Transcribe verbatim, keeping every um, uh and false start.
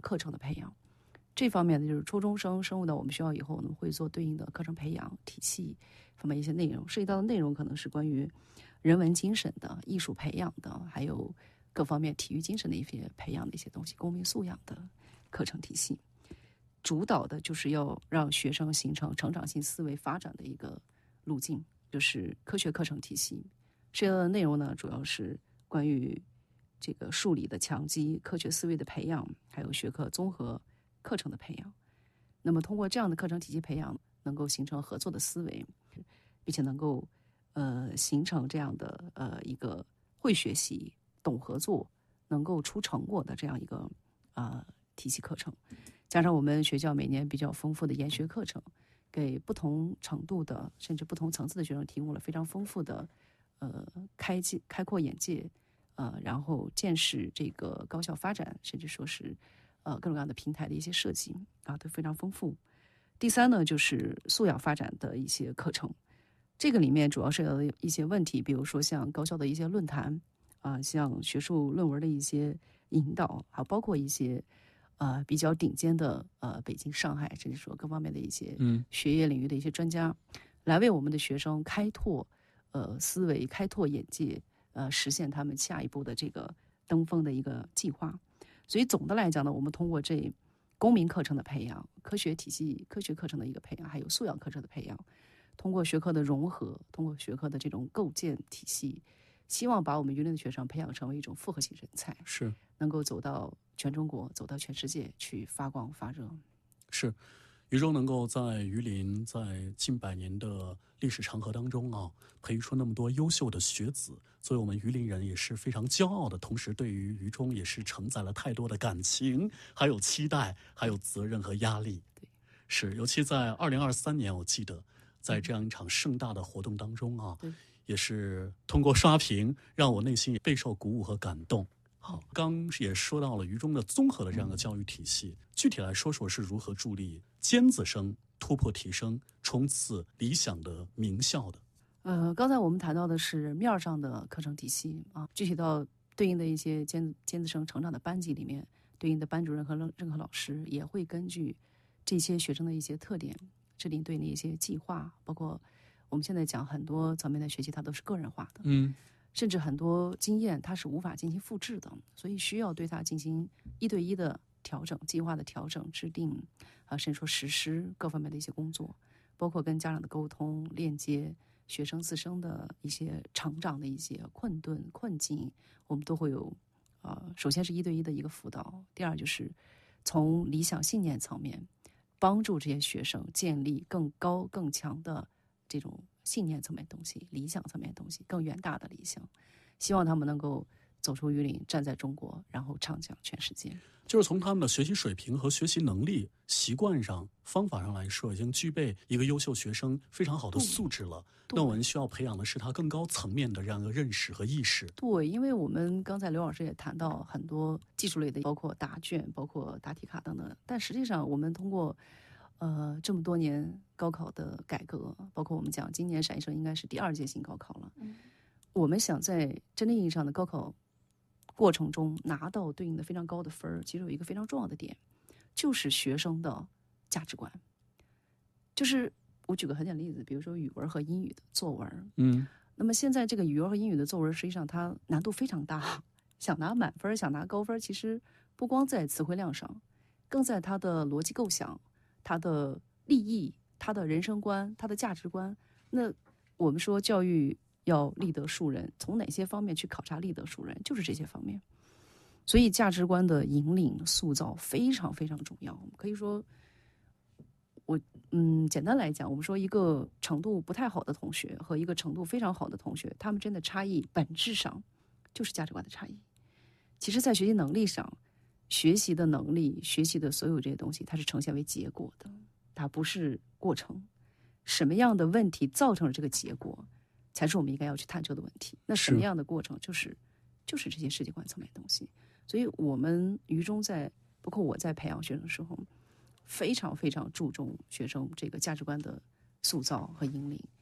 课程的培养。这方面呢，就是初中生升入到我们学校以后呢，会做对应的课程培养体系方面一些内容，涉及到的内容可能是关于人文精神的、艺术培养的，还有各方面体育精神的一些培养的一些东西，公民素养的课程体系。主导的就是要让学生形成成长性思维发展的一个路径，就是科学课程体系。涉及到的内容呢，主要是关于这个数理的强基、科学思维的培养，还有学科综合课程的培养。那么通过这样的课程体系培养，能够形成合作的思维，并且能够呃形成这样的呃一个会学习、懂合作、能够出成果的这样一个呃体系课程。加上我们学校每年比较丰富的研学课程，给不同程度的甚至不同层次的学生提供了非常丰富的呃开界开阔眼界，呃然后见识这个高校发展，甚至说是呃各种各样的平台的一些设计啊，都非常丰富。第三呢，就是素养发展的一些课程，这个里面主要涉及到的一些问题，比如说像高校的一些论坛啊、像学术论文的一些引导，还包括一些呃比较顶尖的呃北京、上海，甚至说各方面的一些学业领域的一些专家，嗯、来为我们的学生开拓呃思维、开拓眼界，呃实现他们下一步的这个登峰的一个计划。所以总的来讲呢，我们通过这公民课程的培养、科学体系、科学课程的一个培养，还有素养课程的培养，通过学科的融合，通过学科的这种构建体系，希望把我们榆林的学生培养成为一种复合型人才， 是能够走到全中国、走到全世界去发光发热。 是，榆中能够在榆林在近百年的历史长河当中啊，培育出那么多优秀的学子，作为我们榆林人也是非常骄傲的。同时，对于榆中也是承载了太多的感情，还有期待，还有责任和压力。 对， 是，尤其在二零二三年，我记得在这样一场盛大的活动当中啊， 对， 也是通过刷屏，让我内心也备受鼓舞和感动。好，刚也说到了榆中的综合的这样的教育体系，具体来说说是如何助力尖子生突破提升，冲刺理想的名校的。 呃，刚才我们谈到的是面儿上的课程体系啊，具体到对应的一些尖尖子生成长的班级里面，对应的班主任和任课老师也会根据这些学生的一些特点，制定对应的一些计划，包括我们现在讲很多层面的学习，它都是个人化的， 嗯， 甚至很多经验它是无法进行复制的，所以需要对它进行一对一的调整、计划的调整、制定啊，甚至说实施各方面的一些工作，包括跟家长的沟通、链接。学生自身的一些成长的一些困顿困境，我们都会有，呃，首先是一对一的一个辅导，第二就是从理想信念层面帮助这些学生建立更高更强的这种信念层面的东西、理想层面的东西、更远大的理想，希望他们能够走出榆林，站在中国，然后唱响全世界。 就是从他们的学习水平和学习能力、习惯上、方法上来说，已经具备一个优秀学生非常好的素质了。那我们需要培养的是他更高层面的这样一个认识和意识。 对，因为我们刚才刘老师也谈到很多技术类的，包括答卷、包括答题卡等等。但实际上，我们通过呃这么多年高考的改革，包括我们讲今年陕西省应该是第二届新高考了。嗯，我们想在真正意义上的高考过程中拿到对应的非常高的分儿，其实有一个非常重要的点，就是学生的价值观。就是我举个很简单的例子，比如说语文和英语的作文， 嗯， 那么现在这个语文和英语的作文，实际上它难度非常大，想拿满分、想拿高分，其实不光在词汇量上，更在它的逻辑构想、它的立意、它的人生观、它的价值观。那我们说教育要立德树人，从哪些方面去考察立德树人？就是这些方面。所以价值观的引领塑造非常非常重要。可以说，我嗯，简单来讲，我们说一个程度不太好的同学和一个程度非常好的同学，他们真的差异本质上就是价值观的差异。其实，在学习能力上，学习的能力、学习的所有这些东西，它是呈现为结果的，它不是过程。什么样的问题造成了这个结果？才是我们应该要去探究的问题。那什么样的过程，就是就是这些世界观层面的东西。所以，我们榆中在包括我在培养学生的时候，非常非常注重学生这个价值观的塑造和引领。